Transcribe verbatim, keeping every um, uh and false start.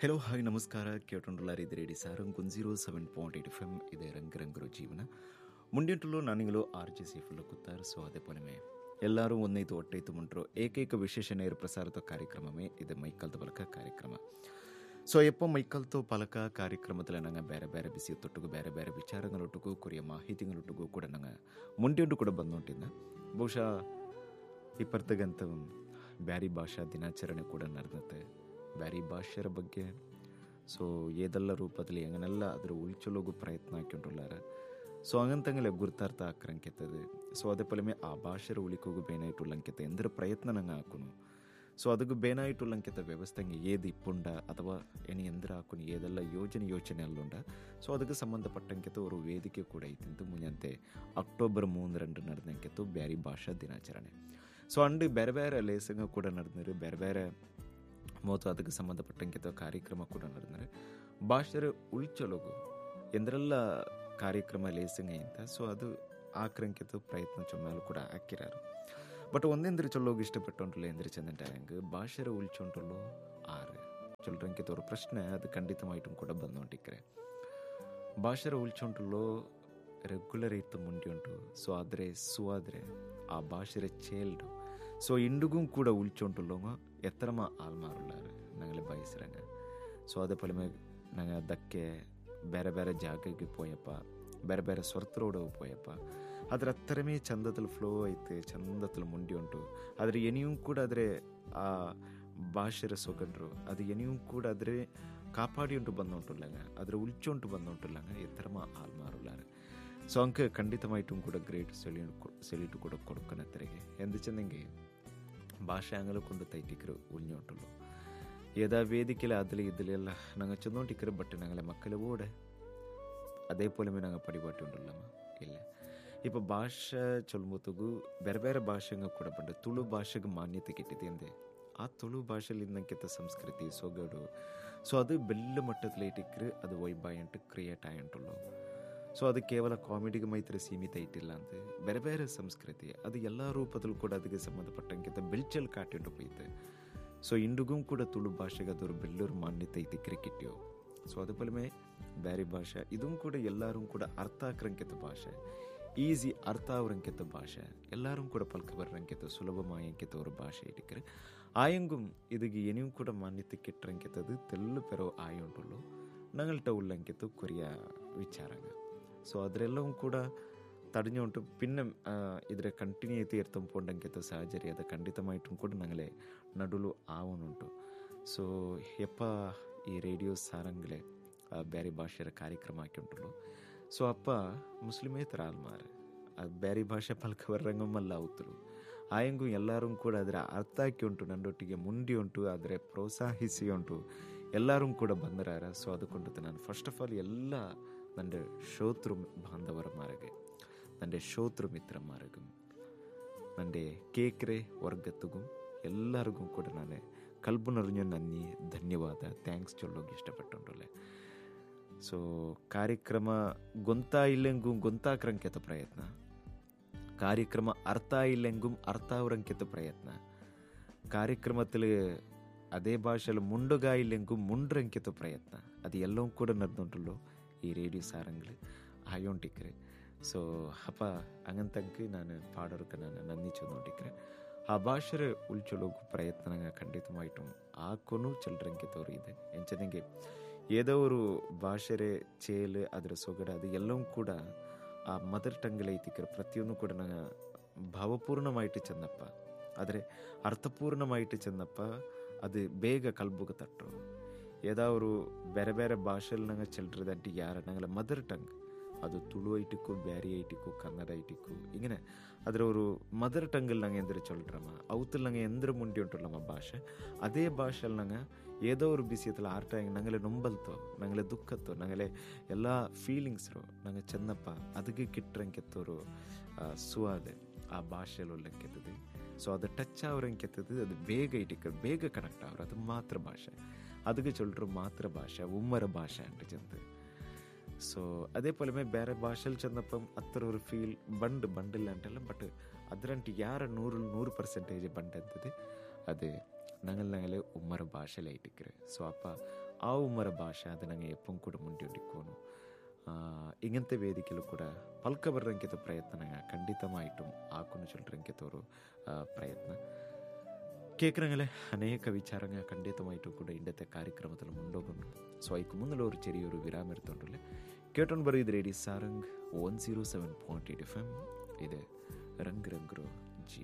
Hello hi ನಮಸ್ಕಾರ ಕೇಟೊಂಡುಲಾರಿ ಇದು ರೇಡಿ ಸಾರಂಗ್ ಒಂದು zero seven point eight F M ಇದೆ ರಂಗರಂಗರು ಜೀವನ ಮುಂಡಿಂಟಲು ನಾನಿಗಳು ಆರ್ ಜೆ ಸೇಫುಲ್ಲ ಕುತ್ತಾರ್ ಸೊ ಅದೇ ಪೊಲಮೆ ಎಲ್ಲರೂ ಒಂದೈತು ಒಟ್ಟೈತು ಮುಂಟ್ರು ಏಕೈಕ ವಿಶೇಷ ನೇರ ಪ್ರಸಾರದ ಕಾರ್ಯಕ್ರಮವೇ ಇದು ಮೈಕಲ್ದ ಪಲಕ ಕಾರ್ಯಕ್ರಮ ಸೊ ಎಪ್ಪ ಮೈಕಲ್ತೋ ಪಲಕ ಕಾರ್ಯಕ್ರಮದಲ್ಲಿ ನಂಗೆ ಬೇರೆ ಬೇರೆ ಬಿಸಿ ತೊಟ್ಟಿಗೂ ಬೇರೆ ಬೇರೆ ವಿಚಾರಗಳೊಟ್ಟಿಗೂ ಕೊರಿಯ ಮಾಹಿತಿಗಳೊಟ್ಟಿಗೂ ಕೂಡ ನಂಗೆ ಮುಂಡಿಂಟು ಕೂಡ ಬಂದುಂಟಿದ್ದ ಬಹುಶಃ ಇಪ್ಪತ್ತಗಂತ ಬ್ಯಾರಿ ಭಾಷಾ ದಿನಾಚರಣೆ ಕೂಡ ನಡೆದತ್ತೆ ಬ್ಯಾರಿ ಭಾಷೆಯ ಬಗ್ಗೆ ಸೊ ಏದೆಲ್ಲ ರೂಪದಲ್ಲಿ ಹೆಂಗನೆಲ್ಲ ಅದ್ರ ಉಳ್ಚಲೋಗು ಪ್ರಯತ್ನ ಹಾಕೊಂಡುಳ್ಳಾರ ಸೊ ಹಂಗಂತಂಗಲೆ ಗುರ್ತಾರ್ಥ ಹಾಕ್ರಂಕೆತ್ತದು ಸೊ ಅದೇ ಪಲಮೆ ಆ ಭಾಷೆಯ ಉಳಿಕೋಗು ಬೇನಾಯಿಟ್ಟುಳ್ಳಂಕೆತ್ತ ಎಂದ್ರ ಪ್ರಯತ್ನ ನಂಗೆ ಹಾಕುನು ಸೊ ಅದಕ್ಕೂ ಬೇನಾಯಿಟ್ಟುಳ್ಳಂಕೆತ್ತ ವ್ಯವಸ್ಥೆಗೆ ಏದು ಇಪ್ಪುಂಡ ಅಥವಾ ಏನು ಎಂದ್ರ ಹಾಕುನು ಏದೆಲ್ಲ ಯೋಜನೆ ಯೋಚನೆ ಅಲ್ಲುಂಡ ಸೊ ಅದಕ್ಕೆ ಸಂಬಂಧಪಟ್ಟಂಕೆತ್ತು ಅವರು ವೇದಿಕೆ ಕೂಡ ಐತಿಂತು ಮುಂಜಂತೆ ಅಕ್ಟೋಬರ್ ಮೂರು ರಂಡು ನಡೆದಂಕೆತ್ತು ಬ್ಯಾರಿ ಭಾಷಾ ದಿನಾಚರಣೆ ಸೊ ಅಂಡು ಬೇರೆ ಬೇರೆ ಲೇಸಂಗ ಕೂಡ ನಡೆದ್ರು ಬೇರೆ ಬೇರೆ ಮತ್ತು ಅದಕ್ಕೆ ಸಂಬಂಧಪಟ್ಟಂಗೆ ಕಾರ್ಯಕ್ರಮ ಕೂಡ ನಡೆದರೆ ಭಾಷೆಯ ಉಳ್ಚಲೋಗು ಎಂದ್ರೆಲ್ಲ ಕಾರ್ಯಕ್ರಮ ಲೇಸಂಗ ಅಂತ ಸೊ ಅದು ಆಕ್ರಂಕಿತ ಪ್ರಯತ್ನ ಚೊಮ್ಮಾಲು ಕೂಡ ಹಾಕಿರಾರು ಬಟ್ ಒಂದೆಂದ್ರೆ ಚೊಲ್ಲೋಗಿ ಇಷ್ಟಪಟ್ಟುಂಟಲ್ಲ ಎಂದ್ರೆ ಚಂದಂಟ ಹೆಂಗೆ ಭಾಷೆಯ ಉಳ್ಚೊಂಟಲ್ಲೋ ಆರು ಚೊಲ್ರಂಕಿತ ಅವ್ರ ಪ್ರಶ್ನೆ ಅದು ಖಂಡಿತಮಾയിട്ടും ಕೂಡ ಬಂದೊಂಟಿಕ್ರೆ ಭಾಷೆಯ ಉಳ್ಚೊಂಟಲ್ಲೋ ರೆಗ್ಯುಲರ್ ಇತ್ತು ಮುಂಡಿ ಉಂಟು ಸೊ ಆದರೆ ಸುವಾದ್ರೆ ಆ ಭಾಷೆಯ ಚೇಲ್ಡು ಸೊ ಇಂಡುಗೂ ಕೂಡ ಉಳ್ಚೊಂಟುಲ್ಲೋಂಗ ಎತ್ತರಮ ಆಲ್ಮಾರುಳ್ಳಾರು ನಂಗೆ ಬಯಸ್ರಂಗ ಸೊ ಅದೇ ಪೊಲಮೆ ನಂಗೆ ಅದಕ್ಕೆ ಬೇರೆ ಬೇರೆ ಜಾಗಕ್ಕೆ ಪೋಯಪ್ಪ ಬೇರೆ ಬೇರೆ ಸ್ವರ್ತರೋಡ ಪೋಯಪ್ಪ ಅದ್ರ ಹತ್ತರಮೇ ಚಂದದಲ್ಲಿ ಫ್ಲೋ ಐತೆ ಚಂದದಲ್ಲಿ ಮುಂಡಿ ಉಂಟು ಆದರೆ ಏನಿಯೂ ಕೂಡ ಆದರೆ ಆ ಭಾಷೆಯ ಸೊಗಂಡ್ರು ಅದು ಏನಿಯೂ ಕೂಡ ಆದರೆ ಕಾಪಾಡಿ ಉಂಟು ಬಂದುಂಟುಲ್ಲಂಗ ಅದ್ರ ಉಳ್ಚೊಂಟು ಬಂದುಂಟುಲ್ಲಂಗ ಎತ್ತರಮ ಆಲ್ಮಾರುಳ್ಳಾರು ಸೊ ಅಂಕ ಖಂಡಿತಮಾയിട്ടും ಕೂಡ ಗ್ರೇಟ್ ಸೆಳಿ ಸೆಳಿಟು ಕೂಡ കൊടുക്കുന്ന ತೆರೆಗೆ ಎಂದು ಚೆಂದಂಗೆ ಭಾಷೆ ಅಂಗಲು ಕೊಂಡು ತೈಟಿಕರು ಉಳ್ഞ്ഞോട്ടുള്ളൂ ഏതാ വേദിക്കല അതിൽ ഇതിലെಲ್ಲ ഞങ്ങൾ ചെന്നോണ്ടിക്കറ് ബട്ട് ഞങ്ങളെ മക്കളെ ഓടെ അതേപോലെ ഞങ്ങൾ പടിപാട്ടുണ്ടല്ലമ്മ ಇಲ್ಲ ഇപ്പോൾ ಭಾಷೆ ಚೊಲ್ಮುತ್ತಗೂ ಬೇರೆ ಬೇರೆ ಭಾಷೆಗೆ ಕೂಡ ಬಂದು ತುಳು ಭಾಷೆಗೆ ಮಾನ್ಯತೆ ಕೆಟ್ಟಿದೆ ಅಂದೆ ಆ ತುಳು ಭಾಷೆಲಿಂದಕ್ಕಿಂತ ಸಂಸ್ಕೃತಿ ಸೊಗಡು ಸೊ ಅದು ಬೆಲ್ಲ ಮಟ್ಟದಲ್ಲಿಟ್ಟಿಕ್ಕರು ಅದು ವೈಬಾಯಂಟು ಕ್ರಿಯೇಟ್ ಆಯಂಟುള്ളൂ ಸೊ ಅದು ಕೇವಲ ಕಾಮಿಡಿಗೆ ಮೈತ್ರ ಸೀಮಿತ ಇಟ್ಟಿಲ್ಲ ಅಂತ ಬೇರೆ ಬೇರೆ ಸಂಸ್ಕೃತಿ ಅದು ಎಲ್ಲ ರೂಪದಲ್ಲೂ ಕೂಡ ಅದಕ್ಕೆ ಸಂಬಂಧಪಟ್ಟಂಗೆ ಬೆಲ್ಚಲ್ ಕಾಟಿಂಡು ಹೋಯ್ತು ಸೊ ಇಂಡುಗೂ ಕೂಡ ತುಳು ಭಾಷೆಗೆ ಅದರ ಬೆಲ್ಲೂರು ಮಾನ್ಯತೆ ಐತಿ ಕ್ರಿಕೆಟ್ಯೋ ಸೊ ಅದು ಪಲಮೆ ಬೇರೆ ಭಾಷೆ ಇದೂ ಕೂಡ ಎಲ್ಲರೂ ಕೂಡ ಅರ್ಥ ಆಕ್ರಂಕೆತ ಭಾಷೆ ಈಸಿ ಅರ್ಥ ಅವರಂಕೆತ ಭಾಷೆ ಎಲ್ಲರೂ ಕೂಡ ಪಲ್ಕ ಬರ್ರಂಕೆತ ಸುಲಭಮಾಯಂಕೆತ ಅವ್ರ ಭಾಷೆ ಇಟ್ಟಿಕ್ರೆ ಆಯಂಗೂ ಇದಕ್ಕೆ ಏನಿಯೂ ಕೂಡ ಮಾನ್ಯತೆ ಕೆಟ್ಟರಂಕೆತದು ತೆಲ್ಲು ಪೆರೋ ಆಯುಂಟುള്ളೂ ನಂಗಲ್ಟ ಉಳ್ಳಂಕೆತು ಕೊರಿಯ ವಿಚಾರಂಗ ಸೊ ಅದರೆಲ್ಲವೂ ಕೂಡ തടഞ്ഞുകൊണ്ട് പിന്നെ ഇതിരെ കണ്ടിന്യൂ ചെയ്ത് തീർത്തുമ്പോണ്ടെങ്കിൽ സാഹചര്യം അത് ಖಂಡಿತമായിട്ടും ಕೂಡ ഞങ്ങളെ ನಡುಲು ಆವನುಂಟು ಸೊ ಎಪ್ಪ ಈ ರೇಡಿಯೋ ಸಾರಂಗಲೆ ಬೇರೆ ಭಾಷೆಯ ಕಾರ್ಯಕ್ರಮ ಹಾಕಿಂಟುള്ളൂ ಸೊ ಅಪ್ಪ ಮುಸ್ಲಿಮೇತರ ಆಲ್ಮಾರು ಅದು ಬೇರೆ ಭಾಷೆ ಪಲ್ಕ ಬರ್ರಂಗಮಲ್ಲ ಅವತ್ತಲು ಆಯಂಗೂ ಎಲ್ಲರೂ ಕೂಡ ಅದರ ಅರ್ಥ ಹಾಕಿ ಉಂಟು ನನ್ನೊಟ್ಟಿಗೆ ಮುಂಡಿ ಉಂಟು ಆದರೆ ಪ್ರೋತ್ಸಾಹಿಸಿ ಉಂಟು ಎಲ್ಲರೂ ಕೂಡ ಬಂದರಾರ ಸೊ ಅದಕ್ಕೊಂಡು ನಾನು ಫಸ್ಟ್ ಆಫ್ ಆಲ್ ಎಲ್ಲ ನನ್ನ ಶ್ರೋತೃ ಬಾಂಧವರ ಮಾರಗೆ ನನ್ನ ಶ್ರೋತೃ ಮಿತ್ರ ಮಾರಗೂ ನನ್ನ ಕೇಕ್ರೆ ವರ್ಗತ್ತಿಗೂ ಎಲ್ಲರಿಗೂ ಕೂಡ ನಾನು ಕಲ್ಬು ನರಿഞ്ഞ ನನ್ನಿ ಧನ್ಯವಾದ ಥ್ಯಾಂಕ್ಸ್ ಚೊಲ್ಲೋಗಿ ಇಷ್ಟಪಟ್ಟುಂಟುಲ್ಲೆ ಸೊ ಕಾರ್ಯಕ್ರಮ ಗೊಂತಾ ಇಲ್ಲೆಂಗೂ ಗೊಂತಾಕ್ರಂಕೆತ ಪ್ರಯತ್ನ ಕಾರ್ಯಕ್ರಮ ಅರ್ಥ ಇಲ್ಲೆಂಗೂ ಅರ್ಥ ಅವರಂಕೆತ ಪ್ರಯತ್ನ ಕಾರ್ಯಕ್ರಮത്തിൽ അതേ ഭാഷയിൽ മുണ്ടുകായില്ലെങ്കും മുണ്ടರಂಕಿತ ಪ್ರಯತ್ನ ಅದು ಎಲ್ಲವೂ ಕೂಡ ನಡೆದುಂಟುള്ളൂ ಈ ರೇಡಿಯೋ ಸಾರಂಗ್ಳು ಆಯೋಂಟಿಕ್ರೆ ಸೊ ಅಪ್ಪ ಹಂಗಂತಂಕ ನಾನು ಪಾಡೋರ್ಗೆ ನಾನು ನನ್ನಿ ಚಂದೋಂಟಿಕ್ರೆ ಆ ಭಾಷೆ ಉಳ್ಚೊಳಗು ಪ್ರಯತ್ನ ನಂಗೆ ಖಂಡಿತಮಾയിട്ടും ಆಕೋನು ಚಲ್ರಂಕಿತವ್ರು ಇದೆ ಎಂಚನೆಗೆ ಏದೋ ஒரு ಭಾಷೆ ಚೇಲು ಅದರ ಸೊಗಡು ಅದು ಎಲ್ಲವೂ ಕೂಡ ಆ ಮದರ್ ಟಂಗಲ್ಲಿ ಐತಿಕ್ರೆ ಪ್ರತಿಯೊಂದು ಕೂಡ ನಂಗೆ ಭಾವಪೂರ್ಣಮಾയിട്ട് ಚೆನ್ನಪ್ಪ ಆದರೆ ಅರ್ಥಪೂರ್ಣಮಾയിട്ട് ಚೆನ್ನಪ್ಪ ಅದು ಬೇಗ ಕಲ್ಬುಗೆ ತಟ್ಟರು ஏதா ஒரு ಬೇರೆ ಬೇರೆ ಭಾಷೆಯಲ್ಲಿ ನಂಗೆ ಚೆಲ್ರದಂಟಿ ಯಾರ ನಂಗಲ್ಲ ಮದರ್ ಟಂಗ್ ಅದು ತುಳು ಐಟಿಕ್ಕು ಬ್ಯಾರಿ ಐಟಿಕ್ಕು ಕನ್ನಡ ಐಟಿಕ್ಕು ಇಂಗನೆ ಅದರ ஒரு ಮದರ್ ಟಂಗಲ್ಲಿ ನಂಗೆ ಎಂದ್ರೆ ಚೊಲ್ರಮ್ಮ ಅವತ್ತಲ್ಲಿ ನಂಗೆ ಎಂದ್ರೆ ಮುಂಡಿ ಉಂಟುಲ್ಲಮ್ಮ ಭಾಷೆ ಅದೇ ಭಾಷೆಯಲ್ಲಿ ನಂಗೆ ஏதோ ஒரு ಬಿಸಿಯತ್ತಲ್ಲ ಆರ್ಟ ನಂಗಲೆ ನೊಂಬಲ್ತೋ ನಂಗಲೆ ದುಃಖತ್ತೋ ನಂಗಲೆ ಎಲ್ಲ ಫೀಲಿಂಗ್ಸ್ರು ನಂಗೆ ಚೆನ್ನಪ್ಪ ಅದಕ್ಕೆ ಕಿಟ್ರಂಕೆತ್ತೋರು ಸುವಾದೆ ಆ ಭಾಷೆಯಲ್ಲಿ ಉಳ್ಳಂಕೆತ್ತದು ಸೊ ಅದು ಟಚ್ ಅವರಂಕೆತ್ತದು ಅದು ಬೇಗ ಇಟ್ಟಿಕ್ಕರು ಬೇಗ ಕನೆಕ್ಟ್ ಅವರು ಅದು ಮಾತೃ ಭಾಷೆ ಅದಕ್ಕೆ ಚೊಲ್ರು ಮಾತೃ ಭಾಷೆ ಉಮ್ಮರ ಭಾಷೆ ಅಂತ ಚಂದ ಸೊ ಅದೇ ಪೊಲಮೆ ಬೇರೆ ಭಾಷೆಯಲ್ಲಿ ಚಂದಪ್ಪ ಹತ್ತರ ஒரு ಫೀಲ್ ಬಂಡ್ ಬಂಡಿಲ್ಲ ಅಂಟಲ್ಲ ಬಟ್ ಅದರಂಟು ಯಾರ ನೂರು ನೂರು ಪರ್ಸೆಂಟೇಜ್ ಬಂಡ್ ಅಂತದೆ ಅದು ഞങ്ങൾ ഞങ്ങൾ ഉമ്മറ ഭാഷയിലായിട്ടിക്കറ് സോ അപ്പം ആ ഉമ്മറ ഭാഷ അത് ഞങ്ങൾ എപ്പം കൂടെ മുണ്ടിക്കൊണ്ടിരിക്കുന്നു. ഇങ്ങനത്തെ വേദിക്കಲು ಕೂಡ ಪಲ್ಕ ಬರ್ರಂಕಿತ ಪ್ರಯತ್ನ ಖಂಡಿತಮಾയിട്ടും ಆಕೊಂಡು ಚೊಲ್ರಂಕಿತವರು ಪ್ರಯತ್ನ കേൾക്കണങ്ങളെ അനേക വിചാരങ്ങൾ ಖಂಡಿತമായിട്ടും ಕೂಡ ഇന്നത്തെ ಕಾರ್ಯಕ್ರಮದಲ್ಲಿ ಮುಂದೋಗೋಣ. ಸೊ ಅದಕ್ಕೆ ಮುಂದೆ ഒരു ചെറിയൊരു ವಿರಾಮ എടുത്തോണ്ടല്ലേ കേട്ടോണ്ട് പറയും. ഇത് radio സാರಂಗ್ one zero seven point eight F M. ഇത് ರಂಗ್ ರಂಗ್ರು